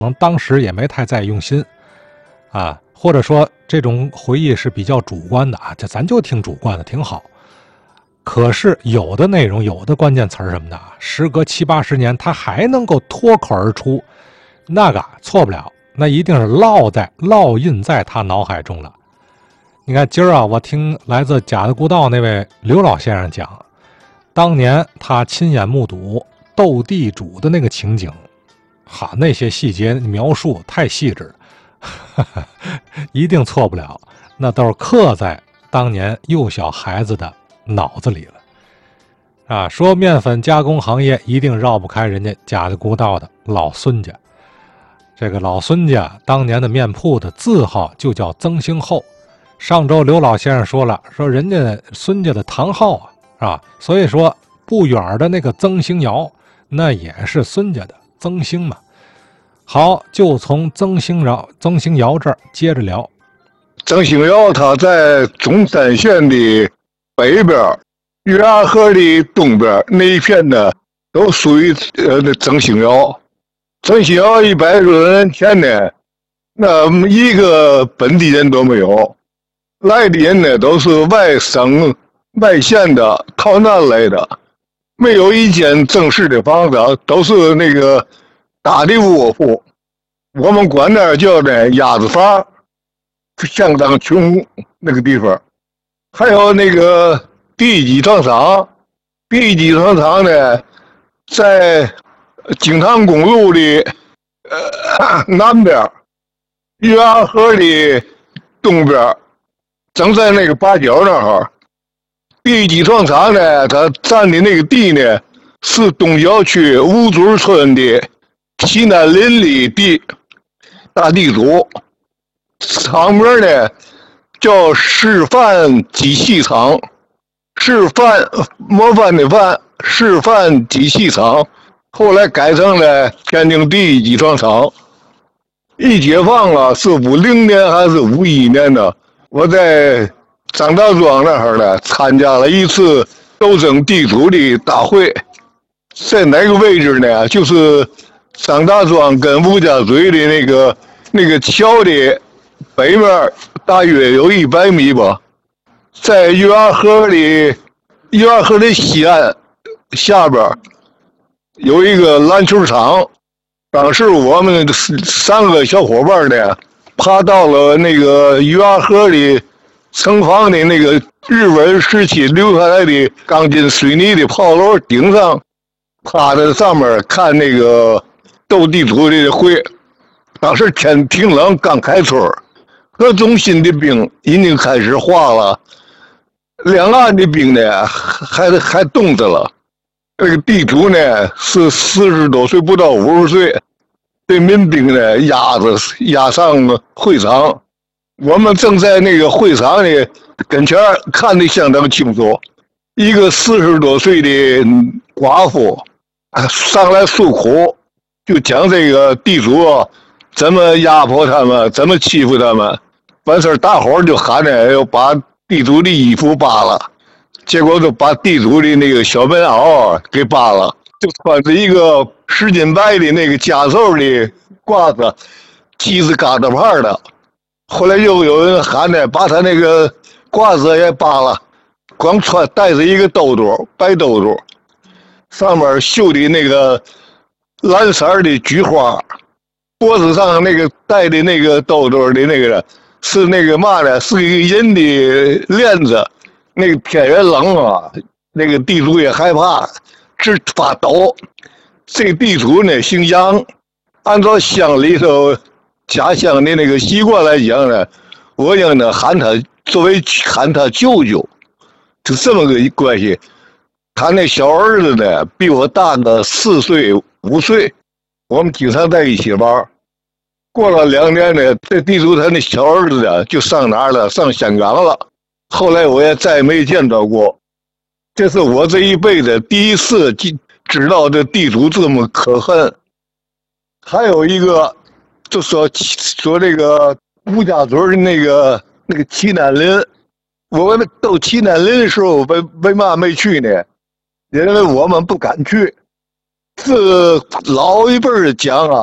可能当时也没太在用心啊，或者说这种回忆是比较主观的啊，这咱就挺主观的，挺好。可是有的内容，有的关键词儿什么的，时隔70、80年，他还能够脱口而出，那个错不了，那一定是烙印在他脑海中了。你看今儿啊，我听来自贾子古道那位刘老先生讲，当年他亲眼目睹斗地主的那个情景，哈，那些细节描述太细致了，一定错不了，那都是刻在当年幼小孩子的脑子里了。啊，说面粉加工行业一定绕不开人家贾子古道的老孙家。这个老孙家当年的面铺的字号就叫曾兴厚。上周刘老先生说了，说人家孙家的堂号啊，是吧？所以说不远的那个曾兴窑，那也是孙家的曾兴嘛。好，就从曾兴窑这儿接着聊。 曾兴窑它在中山县的北边，月牙河的东边那一片呢，都属于曾兴窑。曾兴窑100多年前呢，那一个本地人都没有，来的人呢都是外省外县的逃难来的，没有一间正式的房子，都是那个大的窝铺，我们管那叫呢鸭子房，相当穷那个地方。还有那个第一机床厂，第一机床厂呢在京唐公路的南边，月牙河的东边，正在那个八角那儿。第一机床厂呢，它占的那个地呢，是东郊区五嘴村的西南邻里地大地主，厂名呢叫示范机器厂，示范模范的范，示范机器厂，后来改成了天津第一机床厂。一解放了，是50年还是51年呢？我在张大庄那儿呢参加了一次斗争地主的大会，在哪个位置呢？就是张大庄跟吴家嘴的那个桥的北面，大约有100米吧。在月牙河的西岸下边有一个篮球场。当时我们3个小伙伴呢，爬到了那个月牙河的城防的那个日本时期留下来的钢筋水泥的炮楼顶上，趴在上面看那个斗地主的会。当时天挺冷，刚开春，河中心的冰已经开始化了，两岸的冰呢还冻着了。那个地主呢是40多岁不到50岁，被民兵呢押上了会场。我们正在那个会场里跟前看得相当清楚，一个40多岁的寡妇上来诉苦，就讲这个地主怎么压迫他们，怎么欺负他们。完事大伙儿就喊呢，要把地主的衣服扒了。结果就把地主的那个小棉袄给扒了，就穿着一个10斤白的那个加寿的褂子，系着疙瘩牌的。后来又有人喊呢，把他那个褂子也扒了，光带着一个兜兜，白兜兜，上面绣的那个蓝色的菊花，脖子上那个戴的那个兜兜的那个是那个嘛呢？是一个银的链子。那个天也冷啊，那个地主也害怕，直发抖。这地主呢姓杨，按照乡里头家乡的那个习惯来讲呢，我应呢喊他舅舅，就这么个关系。他那小儿子呢比我大个4岁5岁，我们经常在一起玩。过了2年呢，这地主他那小儿子呢就上哪儿了？上香港了。后来我也再没见到过，这是我这一辈子第一次知道这地主这么可恨。还有一个，就说这个吴家嘴的那个齐南林，我们斗齐南林的时候，为嘛没去呢？因为我们不敢去。这老一辈的讲啊，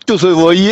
就是我爷